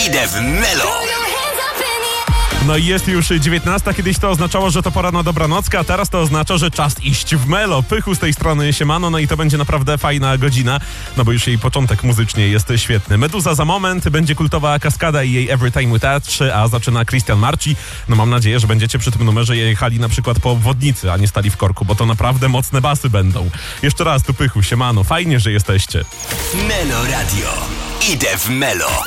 Idę w Melo. No i jest już 19. Kiedyś to oznaczało, że to pora na dobranockę, a teraz to oznacza, że czas iść w Melo. Pychu z tej strony siemano, no i to będzie naprawdę fajna godzina, no bo już jej początek muzycznie jest świetny. Meduza za moment, będzie kultowa Kaskada i jej Every Time We Touch, a zaczyna Christian Marci. No mam nadzieję, że będziecie przy tym numerze jechali na przykład po obwodnicy, a nie stali w korku, bo to naprawdę mocne basy będą. Jeszcze raz tu Pychu, siemano, fajnie, że jesteście. Melo Radio. Idę w Melo.